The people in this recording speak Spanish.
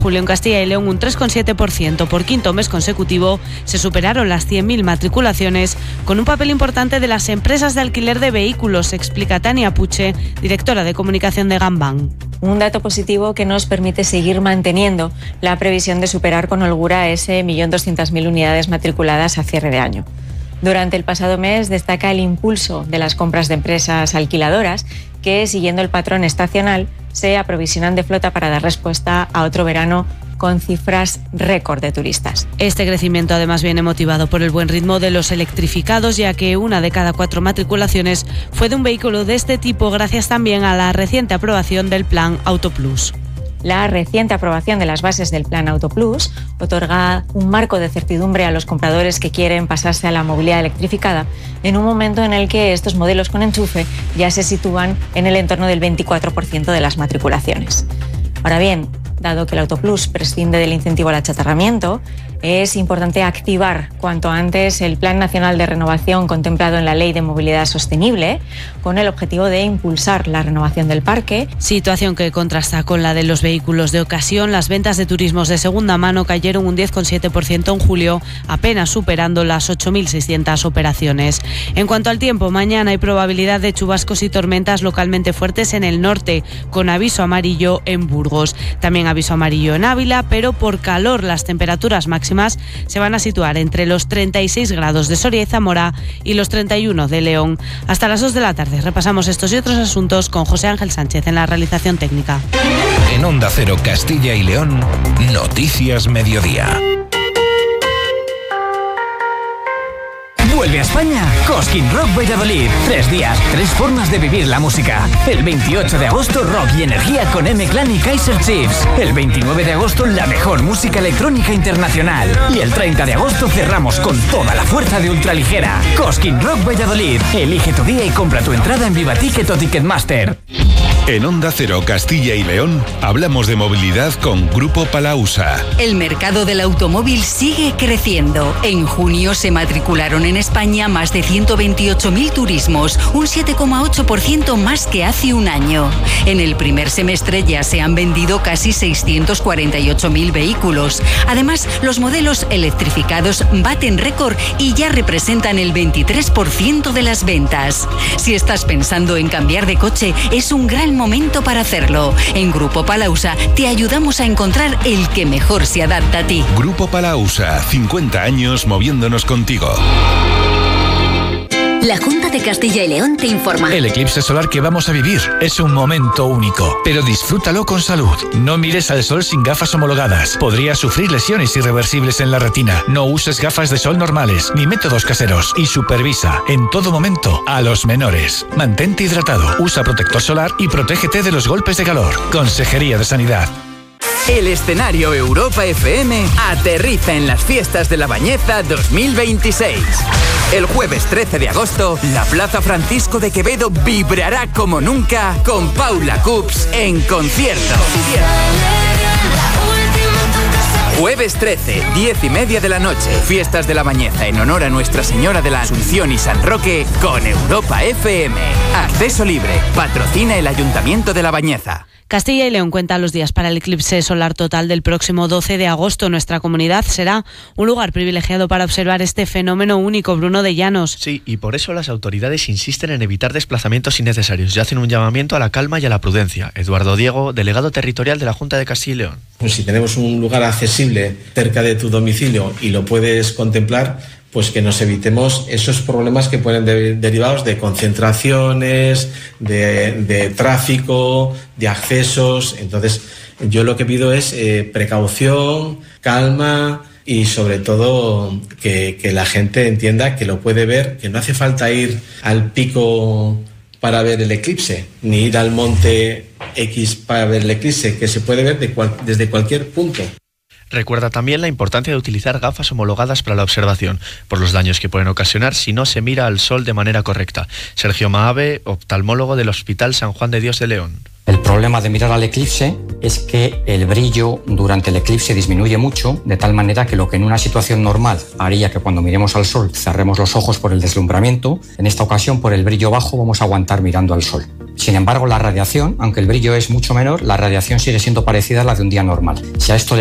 Julio en Castilla y León un 3,7%. Por quinto mes consecutivo se superaron las 100.000 matriculaciones, con un papel importante de las empresas de alquiler de vehículos, explica Tania Puche, directora de comunicación de Gambán. Un dato positivo que nos permite seguir manteniendo la previsión de superar con holgura ese 1.200.000 unidades matriculadas a cierre de año. Durante el pasado mes destaca el impulso de las compras de empresas alquiladoras que, siguiendo el patrón estacional, se aprovisionan de flota para dar respuesta a otro verano con cifras récord de turistas. Este crecimiento además viene motivado por el buen ritmo de los electrificados, ya que 1 de cada 4 matriculaciones fue de un vehículo de este tipo, gracias también a la reciente aprobación del Plan Auto Plus. La reciente aprobación de las bases del Plan Auto Plus otorga un marco de certidumbre a los compradores que quieren pasarse a la movilidad electrificada en un momento en el que estos modelos con enchufe ya se sitúan en el entorno del 24% de las matriculaciones. Ahora bien, dado que el Auto Plus prescinde del incentivo al achatarramiento, es importante activar cuanto antes el Plan Nacional de Renovación contemplado en la Ley de Movilidad Sostenible, con el objetivo de impulsar la renovación del parque. Situación que contrasta con la de los vehículos de ocasión. Las ventas de turismos de segunda mano cayeron un 10,7% en julio, apenas superando las 8.600 operaciones. En cuanto al tiempo, mañana hay probabilidad de chubascos y tormentas localmente fuertes en el norte, con aviso amarillo en Burgos. También aviso amarillo en Ávila, pero por calor las temperaturas máximas se van a situar entre los 36 grados de Soria y Zamora y los 31 de León. Hasta las 2 de la tarde repasamos estos y otros asuntos con José Ángel Sánchez en la realización técnica. En Onda Cero Castilla y León, Noticias Mediodía. Vuelve a España Cosquín Rock Valladolid. 3 días, 3 formas de vivir la música. El 28 de agosto, rock y energía con M-Clan y Kaiser Chiefs. El 29 de agosto, la mejor música electrónica internacional. Y el 30 de agosto cerramos con toda la fuerza de ultraligera. Cosquín Rock Valladolid. Elige tu día y compra tu entrada en Vivaticket o Ticketmaster. En Onda Cero Castilla y León hablamos de movilidad con Grupo Palausa. El mercado del automóvil sigue creciendo. En junio se matricularon en España más de 128.000 turismos, un 7,8% más que hace un año. En el primer semestre ya se han vendido casi 648.000 vehículos. Además, los modelos electrificados baten récord y ya representan el 23% de las ventas. Si estás pensando en cambiar de coche, es un gran momento para hacerlo. En Grupo Palausa te ayudamos a encontrar el que mejor se adapta a ti. Grupo Palausa, 50 años moviéndonos contigo. La Junta de Castilla y León te informa. El eclipse solar que vamos a vivir es un momento único, pero disfrútalo con salud. No mires al sol sin gafas homologadas. Podrías sufrir lesiones irreversibles en la retina. No uses gafas de sol normales ni métodos caseros. Y supervisa en todo momento a los menores. Mantente hidratado, usa protector solar y protégete de los golpes de calor. Consejería de Sanidad. El escenario Europa FM aterriza en las fiestas de La Bañeza 2026. El jueves 13 de agosto, la Plaza Francisco de Quevedo vibrará como nunca con Paula Cups en concierto. Jueves 13, 10:30 de la noche. Fiestas de La Bañeza en honor a Nuestra Señora de la Asunción y San Roque con Europa FM. Acceso libre. Patrocina el Ayuntamiento de La Bañeza. Castilla y León cuenta los días para el eclipse solar total del próximo 12 de agosto. Nuestra comunidad será un lugar privilegiado para observar este fenómeno único. Bruno de Llanos. Sí, y por eso las autoridades insisten en evitar desplazamientos innecesarios y hacen un llamamiento a la calma y a la prudencia. Eduardo Diego, delegado territorial de la Junta de Castilla y León. Pues si tenemos un lugar accesible cerca de tu domicilio y lo puedes contemplar, pues que nos evitemos esos problemas que pueden derivados de concentraciones, de tráfico, de accesos. Entonces, yo lo que pido es precaución, calma y sobre todo que la gente entienda que lo puede ver, que no hace falta ir al pico para ver el eclipse, ni ir al monte X para ver el eclipse, que se puede ver desde cualquier punto. Recuerda también la importancia de utilizar gafas homologadas para la observación, por los daños que pueden ocasionar si no se mira al sol de manera correcta. Sergio Mahave, oftalmólogo del Hospital San Juan de Dios de León. El problema de mirar al eclipse es que el brillo durante el eclipse disminuye mucho, de tal manera que lo que en una situación normal haría que cuando miremos al sol cerremos los ojos por el deslumbramiento, en esta ocasión por el brillo bajo vamos a aguantar mirando al sol. Sin embargo, la radiación, aunque el brillo es mucho menor, la radiación sigue siendo parecida a la de un día normal. Si a esto